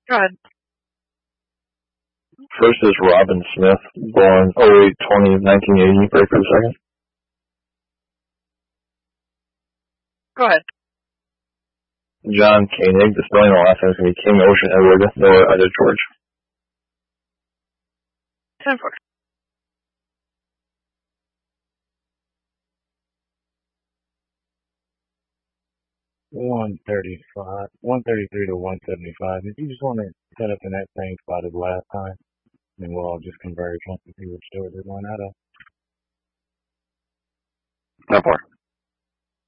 Go ahead. First is Robin Smith, born 08/20/1980, break for the second. Go ahead. John Koenig, the spelling of the last name is going to be King Ocean Edward Noah Ida George. 10-4. $133 to $175. If you just want to set up in that same spot as last time, then we'll all just converge once we see which door they're going out of. 10-4.